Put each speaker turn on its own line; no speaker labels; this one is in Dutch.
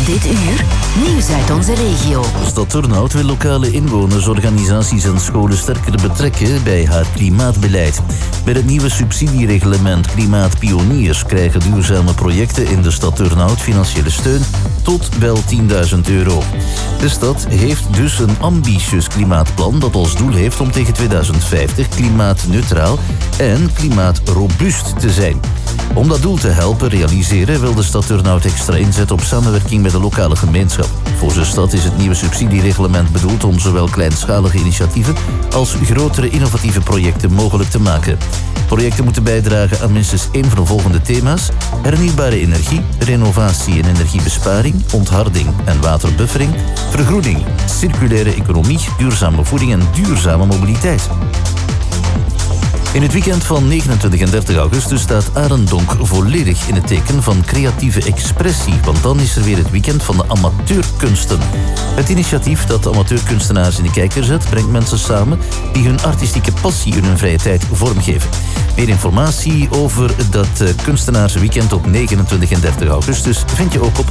Dit uur, nieuws uit onze regio.
Stad Turnhout wil lokale inwoners, organisaties en scholen sterker betrekken bij haar klimaatbeleid. Bij het nieuwe subsidiereglement Klimaatpioniers krijgen duurzame projecten in de stad Turnhout financiële steun tot wel €10.000. De stad heeft dus een ambitieus klimaatplan dat als doel heeft om tegen 2050 klimaatneutraal en klimaatrobuust te zijn. Om dat doel te helpen realiseren wil de stad Turnhout extra inzetten op samenwerking met de lokale gemeenschap. Volgens de stad is het nieuwe subsidiereglement bedoeld om zowel kleinschalige initiatieven als grotere innovatieve projecten mogelijk te maken. Projecten moeten bijdragen aan minstens 1 van de volgende thema's: hernieuwbare energie, renovatie en energiebesparing, ontharding en waterbuffering, vergroening, circulaire economie, duurzame voeding en duurzame mobiliteit. In het weekend van 29 en 30 augustus staat Arendonk volledig in het teken van creatieve expressie, want dan is er weer het weekend van de amateurkunsten. Het initiatief dat amateurkunstenaars in de kijker zet, brengt mensen samen die hun artistieke passie in hun vrije tijd vormgeven. Meer informatie over dat kunstenaarsweekend op 29 en 30 augustus vind je ook op